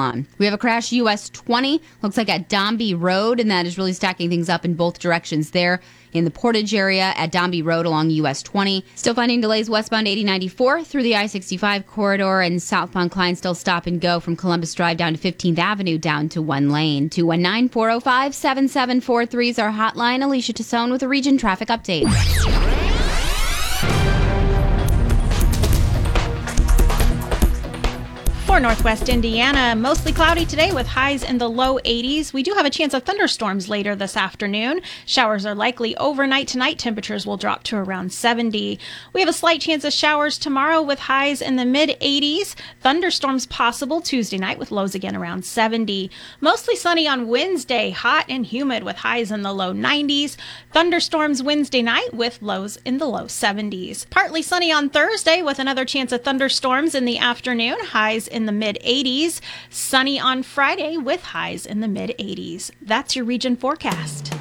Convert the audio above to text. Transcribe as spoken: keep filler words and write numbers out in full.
Avalon. We have a crash U S twenty, looks like at Dombey Road, and that is really stacking things up in both directions there in the Portage area at Dombey Road along U S twenty. Still finding delays westbound eighty ninety-four through the I sixty-five corridor, and southbound Klein still stop and go from Columbus Drive down to fifteenth Avenue down to one lane. two one nine, four oh five, seven seven four three is our hotline. Alicia Tassone with a region traffic update. For Northwest Indiana, mostly cloudy today with highs in the low eighties. We do have a chance of thunderstorms later this afternoon. Showers are likely overnight tonight. Temperatures will drop to around seventy. We have a slight chance of showers tomorrow with highs in the mid eighties. Thunderstorms possible Tuesday night with lows again around seventy. Mostly sunny on Wednesday, hot and humid with highs in the low nineties. Thunderstorms Wednesday night with lows in the low seventies. Partly sunny on Thursday with another chance of thunderstorms in the afternoon. Highs in the mid eighties. Sunny on Friday with highs in the mid eighties. That's your region forecast.